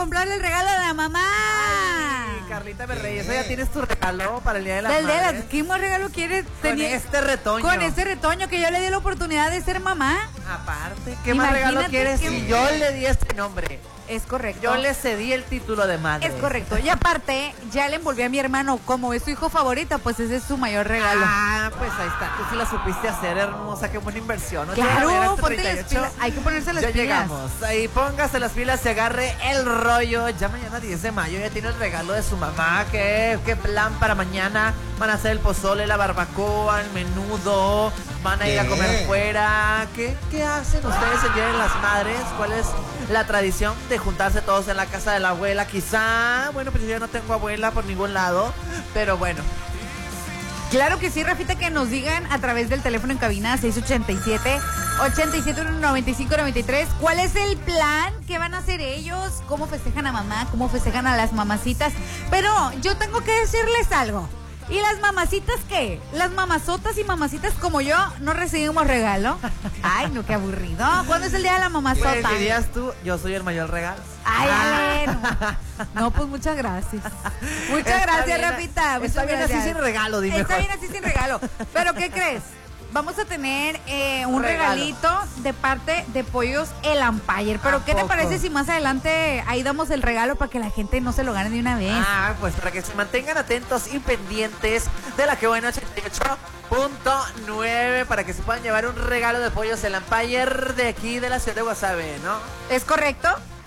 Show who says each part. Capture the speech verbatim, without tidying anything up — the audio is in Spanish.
Speaker 1: comprarle el regalo de la mamá.
Speaker 2: Ay, Carlita Berreyes, ya tienes tu regalo para el Día de las
Speaker 1: Del día de
Speaker 2: Madres.
Speaker 1: las- ¿Qué más regalo quieres?
Speaker 2: Con
Speaker 1: Tenía-
Speaker 2: este retoño.
Speaker 1: Con este retoño que yo le di la oportunidad de ser mamá.
Speaker 2: Aparte, ¿qué más regalo
Speaker 1: Imagínate
Speaker 2: quieres?
Speaker 1: qué-
Speaker 2: Si yo le di este nombre,
Speaker 1: Es correcto.
Speaker 2: yo le cedí el título de madre.
Speaker 1: Es correcto. Y aparte, ya le envolví a mi hermano. Como es su hijo favorito, pues ese es su mayor regalo.
Speaker 2: Ah, pues ahí está. Tú sí la supiste hacer, hermosa. Qué buena inversión. ¿No?
Speaker 1: Claro,
Speaker 2: Ya
Speaker 1: ponte
Speaker 2: treinta y
Speaker 1: las
Speaker 2: ocho.
Speaker 1: pilas. Hay que ponerse las
Speaker 2: Ya
Speaker 1: pilas.
Speaker 2: llegamos. Ahí póngase las pilas, se agarre el rollo. Ya mañana diez de mayo ya tiene el regalo de su mamá. ¿Qué, qué plan para mañana? Van a hacer el pozole, la barbacoa, el menudo. Van a ir a
Speaker 3: ¿Qué?
Speaker 2: comer fuera. ¿Qué, ¿Qué hacen ustedes el Día de las Madres? ¿Cuál es la tradición de juntarse todos en la casa de la abuela? Quizá, bueno, pues yo ya no tengo abuela por ningún lado. Pero bueno.
Speaker 1: Claro que sí, Rafita, que nos digan a través del teléfono en cabina seis ochenta y siete, ochenta y siete, noventa y cinco noventa y tres. ¿Cuál es el plan? ¿Qué van a hacer ellos? ¿Cómo festejan a mamá? ¿Cómo festejan a las mamacitas? Pero yo tengo que decirles algo. ¿Y las mamacitas qué? Las mamazotas y mamacitas como yo no recibimos regalo. Ay, no, qué aburrido. ¿Cuándo es el día de la mamazota?
Speaker 2: Pues dirías tú, yo soy el mayor regalo.
Speaker 1: Ay, Ale, no. No, pues muchas gracias. Muchas
Speaker 2: Está
Speaker 1: gracias,
Speaker 2: bien,
Speaker 1: Rafita.
Speaker 2: Está
Speaker 1: Muchas
Speaker 2: bien
Speaker 1: gracias.
Speaker 2: así sin regalo, dime.
Speaker 1: Está
Speaker 2: mejor.
Speaker 1: bien así sin regalo. Pero ¿qué crees? Vamos a tener eh, un
Speaker 2: Regalo.
Speaker 1: regalito de parte de Pollos El Empire. Pero
Speaker 2: ¿A
Speaker 1: ¿qué te
Speaker 2: poco?
Speaker 1: parece si más adelante ahí damos el regalo para que la gente no se lo gane de una vez?
Speaker 2: Ah, pues para que se mantengan atentos y pendientes de la que buena ochenta y ocho punto nueve para que se puedan llevar un regalo de Pollos El Empire de aquí de la ciudad de Guasave, ¿no?
Speaker 1: ¿Es correcto?